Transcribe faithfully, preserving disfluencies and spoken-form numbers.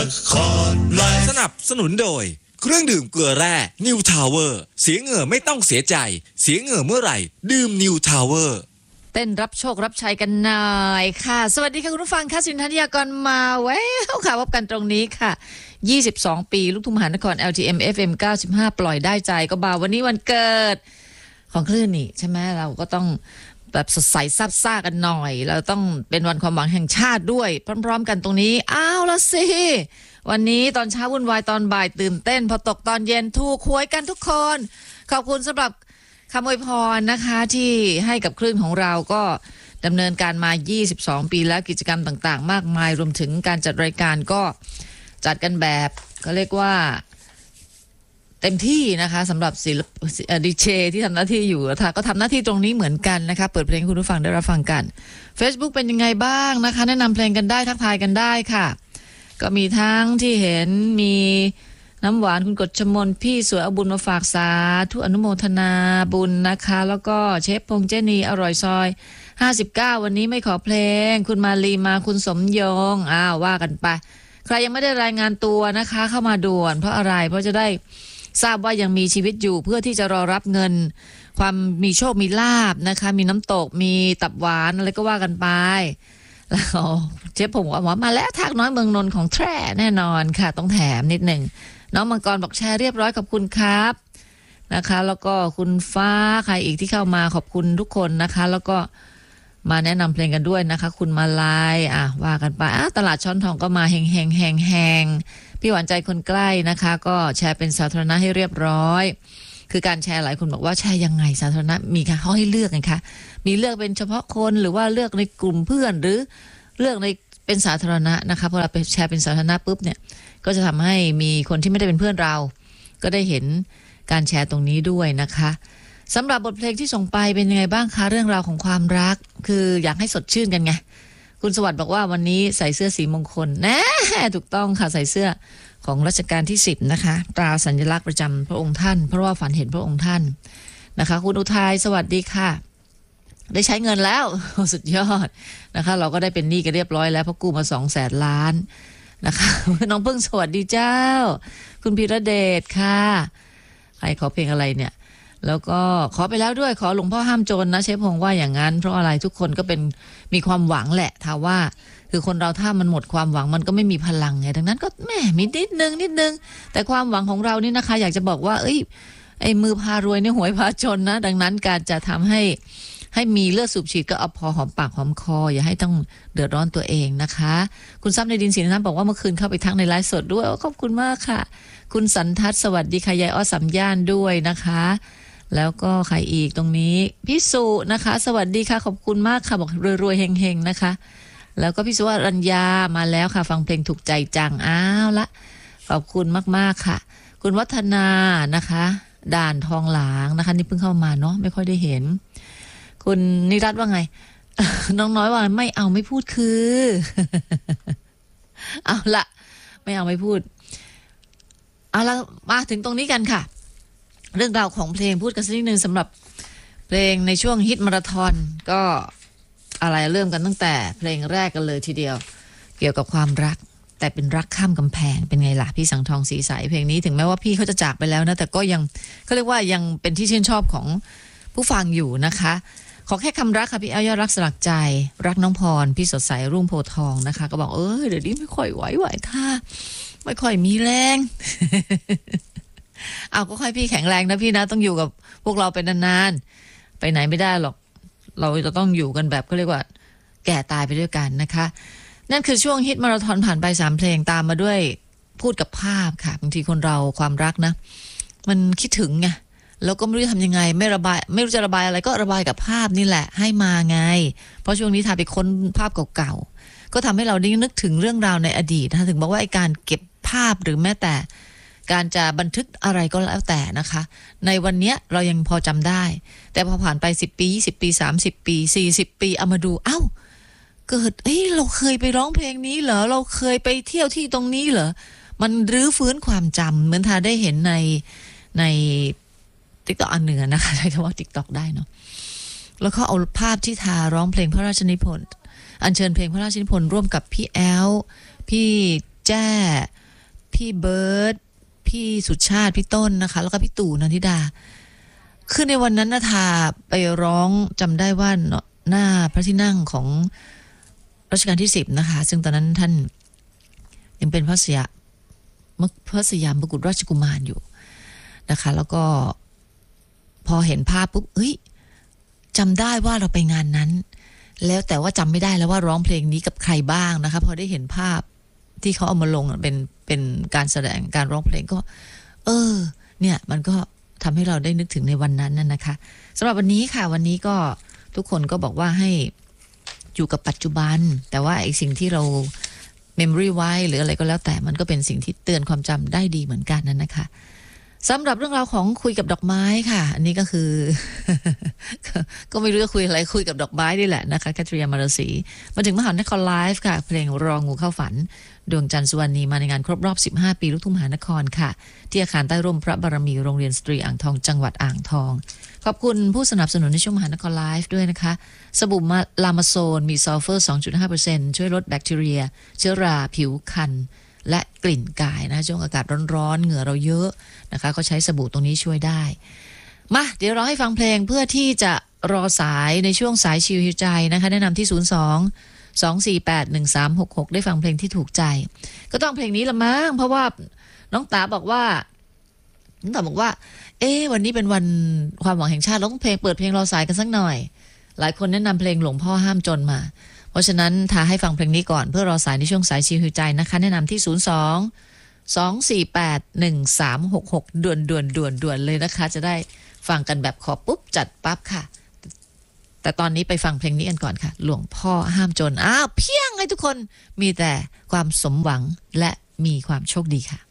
ครไลฟ์สนับสนุนโดยเครื่องดื่มเกลือแร่ New Tower เสียเหงื่อไม่ต้องเสียใจเสียเหงื่อเมื่อไหร่ดื่ม New Tower เต้นรับโชครับชัยกันหน่อยค่ะสวัสดีค่ะคุณผู้ฟังค่ะสินธนิยากรมาแววค่ะพบกันตรงนี้ค่ะยี่สิบสองปีลูกทุ่งมหานคร แอล ที เอ็ม เอฟ เอ็ม เก้าสิบห้า ปล่อยได้ใจก็บ่าววันนี้วันเกิดของคลื่นนี่ใช่ไหมเราก็ต้องแบบสดใสซับซ่ากันหน่อยเราต้องเป็นวันความหวังแห่งชาติด้วยพร้อมๆกันตรงนี้อ้าวละสิวันนี้ตอนเช้าวุ่นวายตอนบ่ายตื่นเต้นพอตกตอนเย็นถูกหวยกันทุกคนขอบคุณสำหรับคำอวยพรนะคะที่ให้กับคลื่นของเราก็ดำเนินการมายี่สิบสองปีแล้วกิจกรรมต่างๆมากมายรวมถึงการจัดรายการก็จัดกันแบบก็เรียกว่าเต็มที่นะคะสำหรับศิลปดีเจที่ทำหน้าที่อยู่ค่ะก็ทำหน้าที่ตรงนี้เหมือนกันนะคะเปิดเพลงคุณผู้ฟังได้รับฟังกัน Facebook เป็นยังไงบ้างนะคะแนะนำเพลงกันได้ทักทายกันได้ค่ะก็มีทั้งที่เห็นมีน้ำหวานคุณกฎชมนพี่สวยเอาบุญมาฝากสาธุอนุโมทนาบุญนะคะแล้วก็เชฟพงษ์เจนีอร่อยซอยห้าสิบเก้าวันนี้ไม่ขอเพลงคุณมาลีมาคุณสมยงอ้าวว่ากันไปใครยังไม่ได้รายงานตัวนะคะเข้ามาด่วนเพราะอะไรเพราะจะได้ทราบว่ายังมีชีวิตอยู่เพื่อที่จะรอรับเงินความมีโชคมีลาภนะคะมีน้ำตกมีตับหวานอะไรก็ว่ากันไปแล้วเชฟผมบอกว่ามาแล้วทากน้อยเมืองนนท์ของแท้แน่นอนค่ะต้องแถมนิดหนึ่งน้องมังกรบอกแชร์เรียบร้อยขอบคุณครับนะคะแล้วก็คุณฟ้าใครอีกที่เข้ามาขอบคุณทุกคนนะคะแล้วก็มาแนะนำเพลงกันด้วยนะคะคุณมาลายอ่ะว่ากันไปอ่ะตลาดช้อนทองก็มาแหงแหงแหงแหงพี่หวานใจคนใกล้นะคะก็แชร์เป็นสาธารณะให้เรียบร้อยคือการแชร์หลายคนบอกว่าแชร์ยังไงสาธารณะมีค่ะเขาให้เลือกไงคะมีเลือกเป็นเฉพาะคนหรือว่าเลือกในกลุ่มเพื่อนหรือเลือกในเป็นสาธารณะนะคะพอเราไปแชร์เป็นสาธารณะปุ๊บเนี่ยก็จะทำให้มีคนที่ไม่ได้เป็นเพื่อนเราก็ได้เห็นการแชร์ตรงนี้ด้วยนะคะสำหรับบทเพลงที่ส่งไปเป็นยังไงบ้างคะเรื่องราวของความรักคืออยากให้สดชื่นกันไงคุณสวัสดิ์บอกว่าวันนี้ใส่เสื้อสีมงคลแน่ถูกต้องค่ะใส่เสื้อของรัชกาลที่สิบนะคะตราสัญลักษณ์ประจำพระองค์ท่านเพราะว่าฝันเห็นพระองค์ท่านนะคะคุณอุทัยสวัสดีค่ะได้ใช้เงินแล้วสุดยอดนะคะเราก็ได้เป็นหนี้กันเรียบร้อยแล้วเพราะกู้มาสองแสนล้านนะคะน้องพึ่งสวัสดีเจ้าคุณพีระเดชค่ะใครขอเพลงอะไรเนี่ยแล้วก็ขอไปแล้วด้วยขอหลวงพ่อห้ามโจรนะเชฟพงษ์ว่าอย่างนั้นเพราะอะไรทุกคนก็เป็นมีความหวังแหละถ้าว่าคือคนเราถ้ามันหมดความหวังมันก็ไม่มีพลังไงดังนั้นก็แหมมีนิดนึงนิดนึงแต่ความหวังของเรานี่นะคะอยากจะบอกว่าเอ้ยไอ้มือพารวยเนี่ยหวยพาจนนะดังนั้นการจะทำให้ให้มีเลือดสูบฉีดก็เอาพอหอมปากหอมคออย่าให้ต้องเดือดร้อนตัวเองนะคะคุณซ้ำในดินสีน้ำบอกว่าเมื่อคืนเข้าไปทักในไลฟ์สดด้วยขอบคุณมากค่ะคุณสันทัศน์สวัสดีค่ะยายอ้อสัมย่านด้วยนะคะแล้วก็ใครอีกตรงนี้พี่สุนะคะสวัสดีค่ะขอบคุณมากค่ะบอกรวยๆเฮงๆนะคะแล้วก็พี่สุวรัญญามาแล้วค่ะฟังเพลงถูกใจจังอ้าวละขอบคุณมากๆค่ะคุณวัฒนานะคะด่านทองหลางนะคะนี่เพิ่งเข้ามาเนาะไม่ค่อยได้เห็นคุณนิรัตน์ว่าไง น้องน้อยว่าไม่เอาไม่พูดคือเอาละไม่เอาไม่พูดเอาละมาถึงตรงนี้กันค่ะเรื่องราวของเพลงพูดกันสักนิดนึงสำหรับเพลงในช่วงฮิตมาราธอนก็อะไรเริ่มกันตั้งแต่เพลงแรกกันเลยทีเดียวเกี่ยวกับความรักแต่เป็นรักข้ามกำแพงเป็นไงล่ะพี่สังทองสีใสเพลงนี้ถึงแม้ว่าพี่เขาจะจากไปแล้วนะแต่ก็ยังเขาเรียกว่ายังเป็นที่ชื่นชอบของผู้ฟังอยู่นะคะขอแค่คำรักค่ะพี่เอายอดรักสลักใจรักน้องพรพี่สดใสรุ่งโพทองนะคะก็บอกเออเดี๋ยวนี้ไม่ค่อยไหวไหวค่ะไม่ค่อยมีแรง เอาก็ค่อยพี่แข็งแรงนะพี่นะต้องอยู่กับพวกเราเป็นนานๆไปไหนไม่ได้หรอกเราจะต้องอยู่กันแบบเขาเรียกว่าแก่ตายไปด้วยกันนะคะนั่นคือช่วงฮิตมาราธอนผ่านไปสามเพลงตามมาด้วยพูดกับภาพค่ะบางทีคนเราความรักนะมันคิดถึงไงแล้วก็ไม่รู้จะทำยังไงไม่ระบายไม่รู้จะระบายอะไรก็ระบายกับภาพนี่แหละให้มาไงเพราะช่วงนี้ทาไปค้นภาพเก่าๆก็ทำให้เราได้นึกถึงเรื่องราวในอดีตนะถึงบอกว่าไอ้การเก็บภาพหรือแม้แต่การจะบันทึกอะไรก็แล้วแต่นะคะในวันนี้เรายังพอจำได้แต่พอผ่านไปสิบปียี่สิบปีสามสิบปีสี่สิบปีเอามาดูเอ้าเกิดเอ้ยเราเคยไปร้องเพลงนี้เหรอเราเคยไปเที่ยวที่ตรงนี้เหรอมันรื้อฟื้นความจำเหมือนทาได้เห็นในใน TikTok อันเหนือนะคะใช้คำว่า TikTok ได้เนาะแล้วก็เอาภาพที่ทาร้องเพลงพระราชนิพนธ์อัญเชิญเพลงพระราชนิพนธ์ร่วมกับพี่แอลพี่แจ้พี่เบิร์ตพี่สุชาติพี่ต้นนะคะแล้วก็พี่ตู่นันทิดาคือในวันนั้นนาทาไปร้องจำได้ว่าหน้าพระที่นั่งของรัชกาลที่สิบนะคะซึ่งตอนนั้นท่านยังเป็นพระสยามพระสยามกุฎราชกุมารอยู่นะคะแล้วก็พอเห็นภาพปุ๊บเอ้ยจำได้ว่าเราไปงานนั้นแล้วแต่ว่าจำไม่ได้แล้วว่าร้องเพลงนี้กับใครบ้างนะคะพอได้เห็นภาพที่เขาเอามาลงเป็นเป็นการแสดงการร้องเพลงก็เออเนี่ยมันก็ทำให้เราได้นึกถึงในวันนั้นน่ะนะคะสำหรับวันนี้ค่ะวันนี้ก็ทุกคนก็บอกว่าให้อยู่กับปัจจุบันแต่ว่าไอ้สิ่งที่เรา memory ไว้หรืออะไรก็แล้วแต่มันก็เป็นสิ่งที่เตือนความจำได้ดีเหมือนกันนั่นนะคะสำหรับเรื่องราวของคุยกับดอกไม้ค่ะอันนี้ก็คือ ก็ไม่รู้จะคุยอะไรคุยกับดอกไม้นี่แหละนะคะแคทรียามารสีมาถึงมหานครไลฟ์ค่ะเพลงรองูเข้าฝันดวงจันทร์สุวรรณีมาในงานครบรอบสิบห้าปีลูกทุ่งมหานครค่ะที่อาคารใต้ร่มพระบารมีโรงเรียนสตรีอ่างทองจังหวัดอ่างทองขอบคุณผู้สนับสนุนในช่วงมหานครไลฟ์ด้วยนะคะสบู่ลามาโซนมีซัลเฟอร์ สองจุดห้าเปอร์เซ็นต์ ช่วยลดแบคทีเรียเชื้อราผิวคันและกลิ่นกายนะช่วงอากาศร้อนๆเหงื่อเราเยอะนะคะก็ใช้สบู่ตรงนี้ช่วยได้มาเดี๋ยวเราให้ฟังเพลงเพื่อที่จะรอสายในช่วงสายชิวหิวใจนะคะแนะนำที่ศูนย์ สอง สอง สี่ แปด หนึ่ง สาม หก หกได้ฟังเพลงที่ถูกใจก็ต้องเพลงนี้ละมั้งเพราะว่าน้องตาบอกว่าน้องตาบอกว่าเอ๊ะวันนี้เป็นวันความหวังแห่งชาติเราต้องเพลงเปิดเพลงรอสายกันสักหน่อยหลายคนแนะนำเพลงหลวงพ่อห้ามจนมาเพราะฉะนั้นท้าให้ฟังเพลงนี้ก่อนเพื่อรอสายในช่วงสายชิวหิวใจนะคะแนะนำที่ศูนย์ สอง สอง สี่ แปด หนึ่ง สาม หก หกด่วนด่วนด่วนด่วนเลยนะคะจะได้ฟังกันแบบขอปุ๊บจัดปั๊บค่ะแต่ตอนนี้ไปฟังเพลงนี้กันก่อนค่ะหลวงพ่อห้ามจนอ้าวเพียงให้ทุกคนมีแต่ความสมหวังและมีความโชคดีค่ะ